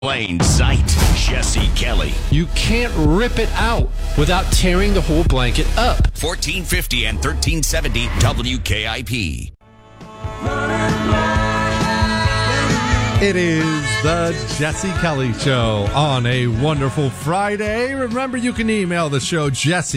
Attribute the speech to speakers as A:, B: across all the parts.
A: Plain sight, Jesse Kelly.
B: You can't rip it out without tearing the whole blanket up.
A: 1450 and 1370 WKIP.
C: It is the Jesse Kelly Show on a wonderful Friday. Remember, you can email the show,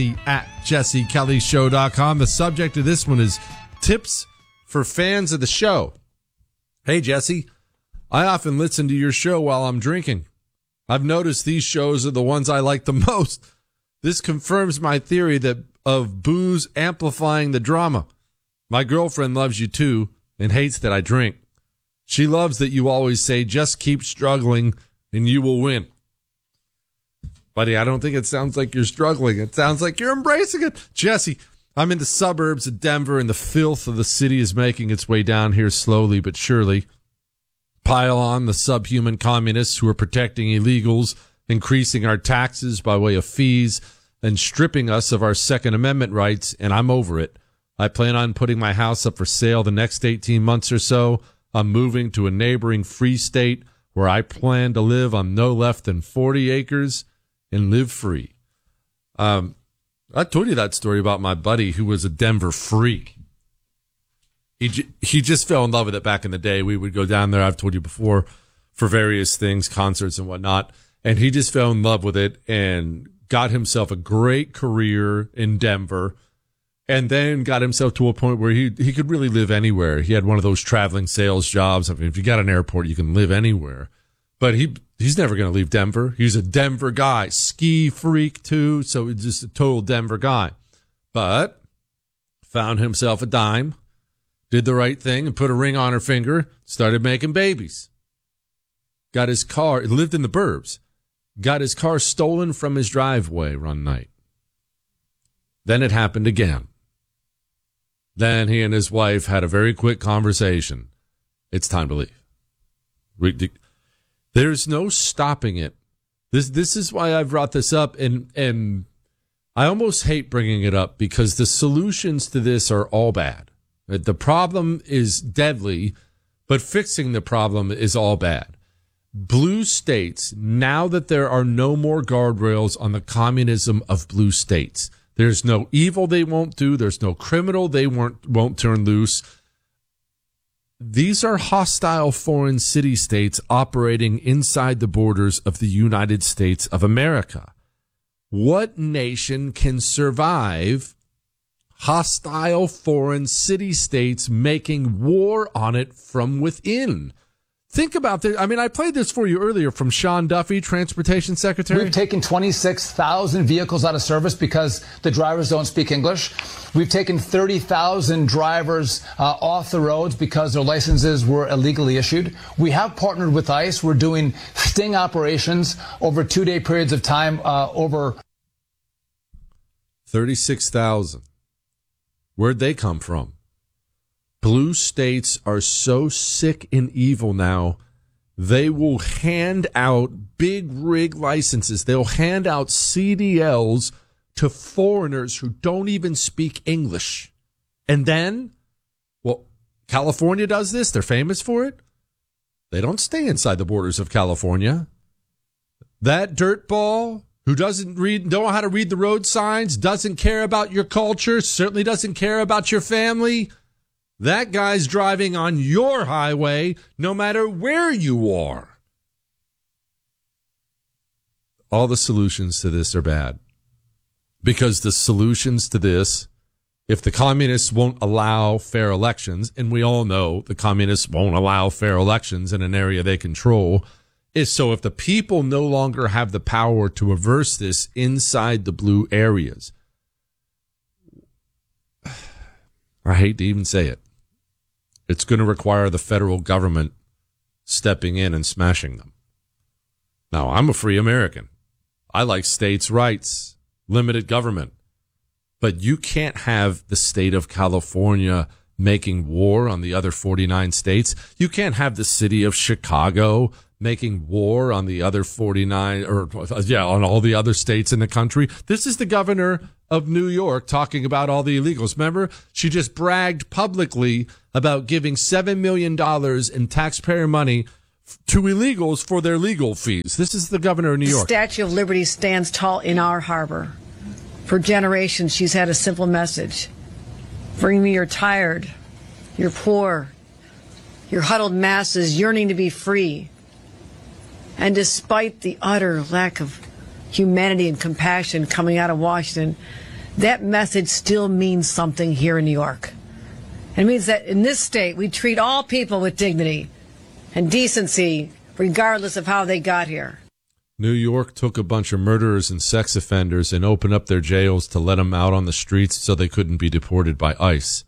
C: jesse@jessekellyshow.com. The subject of this one is tips for fans of the show. Hey, Jesse, I often listen to your show while I'm drinking. I've noticed these shows are the ones I like the most. This confirms my theory of booze amplifying the drama. My girlfriend loves you too and hates that I drink. She loves that you always say, just keep struggling and you will win. Buddy, I don't think it sounds like you're struggling. It sounds like you're embracing it. Jesse, I'm in the suburbs of Denver and the filth of the city is making its way down here slowly but surely. Pile on the subhuman communists who are protecting illegals, increasing our taxes by way of fees, and stripping us of our Second Amendment rights, and I'm over it. I plan on putting my house up for sale the next 18 months or so. I'm moving to a neighboring free state where I plan to live on no less than 40 acres and live free. I told you that story about my buddy who was a Denver freak. He just fell in love with it back in the day. We would go down there, I've told you before, for various things, concerts and whatnot. And he just fell in love with it and got himself a great career in Denver. And then got himself to a point where he could really live anywhere. He had one of those traveling sales jobs. I mean, if you got an airport, you can live anywhere. But he's never going to leave Denver. He's a Denver guy, ski freak too. So he's just a total Denver guy. But found himself a dime, did the right thing and put a ring on her finger, started making babies. Got his car, lived in the burbs, got his car stolen from his driveway one night. Then it happened again. Then he and his wife had a very quick conversation. It's time to leave. There's no stopping it. This is why I brought this up, and I almost hate bringing it up because the solutions to this are all bad. The problem is deadly, but fixing the problem is all bad. Blue states, now that there are no more guardrails on the communism of blue states, there's no evil they won't do. There's no criminal they won't turn loose. These are hostile foreign city-states operating inside the borders of the United States of America. What nation can survive hostile foreign city-states making war on it from within? Think about this. I mean, I played this for you earlier from Sean Duffy, Transportation Secretary.
D: We've taken 26,000 vehicles out of service because the drivers don't speak English. We've taken 30,000 drivers off the roads because their licenses were illegally issued. We have partnered with ICE. We're doing sting operations over 2-day periods of time over
C: 36,000. Where'd they come from? Blue states are so sick and evil now, they will hand out big rig licenses. They'll hand out CDLs to foreigners who don't even speak English. And then, well, California does this. They're famous for it. They don't stay inside the borders of California. That dirtball who don't know how to read the road signs, doesn't care about your culture, certainly doesn't care about your family, that guy's driving on your highway no matter where you are. All the solutions to this are bad. Because the solutions to this, if the communists won't allow fair elections, and we all know the communists won't allow fair elections in an area they control, is so if the people no longer have the power to reverse this inside the blue areas, I hate to even say it, it's going to require the federal government stepping in and smashing them. Now, I'm a free American. I like states' rights, limited government. But you can't have the state of California making war on the other 49 states. You can't have the city of Chicago making war on the other 49, on all the other states in the country. This is the governor of New York talking about all the illegals. Remember, she just bragged publicly about giving $7 million in taxpayer money to illegals for their legal fees. This is the governor of New York.
E: The Statue of Liberty stands tall in our harbor. For generations, she's had a simple message. Bring me your tired, your poor, your huddled masses yearning to be free. And despite the utter lack of humanity and compassion coming out of Washington, that message still means something here in New York. It means that in this state, we treat all people with dignity and decency, regardless of how they got here.
C: New York took a bunch of murderers and sex offenders and opened up their jails to let them out on the streets so they couldn't be deported by ICE.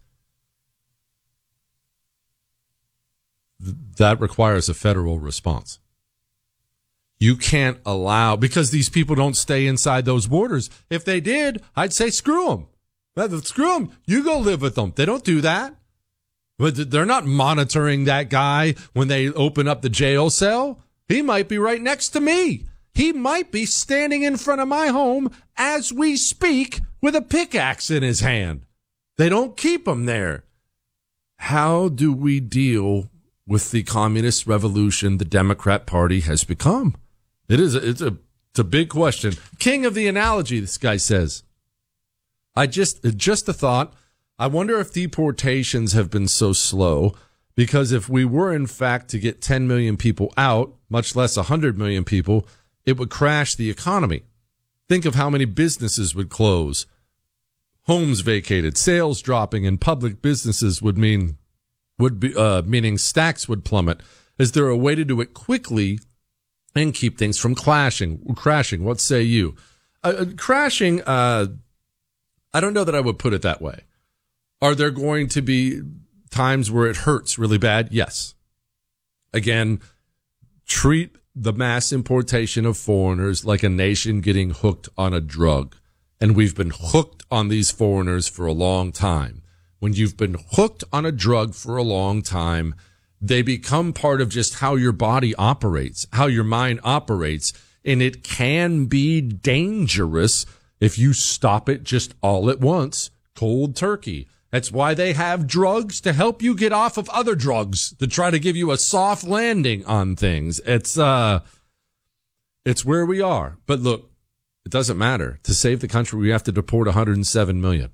C: That requires a federal response. You can't allow, because these people don't stay inside those borders. If they did, I'd say screw them. Screw them. You go live with them. They don't do that. But they're not monitoring that guy when they open up the jail cell. He might be right next to me. He might be standing in front of my home as we speak with a pickaxe in his hand. They don't keep him there. How do we deal with the communist revolution the Democrat Party has become? It's a big question. King of the analogy, this guy says. Just a thought. I wonder if deportations have been so slow because if we were in fact to get 10 million people out, much less 100 million people, it would crash the economy. Think of how many businesses would close, homes vacated, sales dropping, and public businesses meaning stacks would plummet. Is there a way to do it quickly and keep things from crashing? What say you? Crashing, I don't know that I would put it that way. Are there going to be times where it hurts really bad? Yes. Again, treat the mass importation of foreigners like a nation getting hooked on a drug. And we've been hooked on these foreigners for a long time. When you've been hooked on a drug for a long time, they become part of just how your body operates, how your mind operates. And it can be dangerous if you stop it just all at once, cold turkey. That's why they have drugs to help you get off of other drugs to try to give you a soft landing on things. It's where we are. But look, it doesn't matter. To save the country, we have to deport 107 million.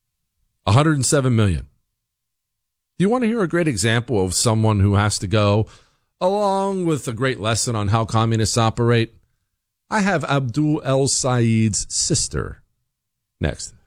C: 107 million. Do you want to hear a great example of someone who has to go, along with a great lesson on how communists operate? I have Abdul El Sayed's sister next.